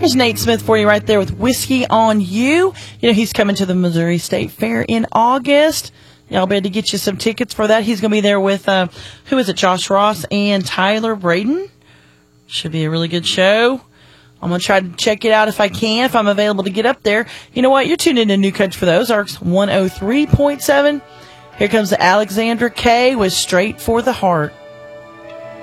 There's Nate Smith for you right there with Whiskey on You. You know, he's coming to the Missouri State Fair in August. Y'all better get you some tickets for that. He's going to be there with, who is it, Josh Ross and Tyler Braden. Should be a really good show. I'm going to try to check it out if I can, if I'm available to get up there. You know what? You're tuned into New Country for the Ozarks, 103.7. Here comes Alexandra Kay with Straight for the Heart.